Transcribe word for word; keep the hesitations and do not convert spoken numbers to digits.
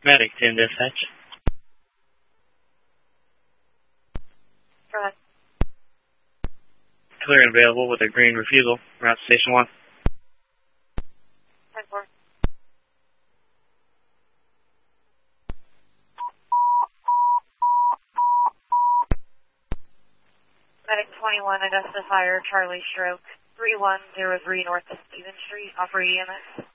Medic ten dispatch. Correct. Clear and available with a green refusal. Route to station one. ten four. Medic twenty-one, Augusta Fire, Charlie Stroke, three one zero three North Stevens Street, offer E M S.